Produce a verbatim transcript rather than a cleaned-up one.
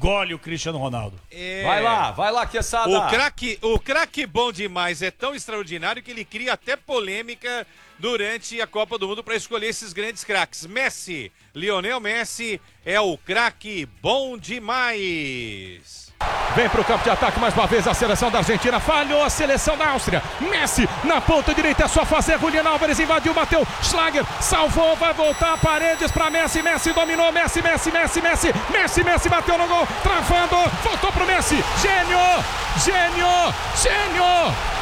engole o Cristiano Ronaldo. É... Vai lá, vai lá, Quesada. O craque, o craque bom demais é tão extraordinário que ele cria até polêmica durante a Copa do Mundo para escolher esses grandes craques. Messi, Lionel Messi é o craque bom demais. Vem pro campo de ataque mais uma vez a seleção da Argentina. Falhou a seleção da Áustria. Messi na ponta direita, é só fazer. Julián Álvares invadiu, bateu. Schlager salvou, vai voltar. Paredes para Messi. Messi dominou. Messi, Messi, Messi, Messi. Messi, Messi bateu no gol. Travando. Voltou pro Messi. Gênio! Gênio! Gênio!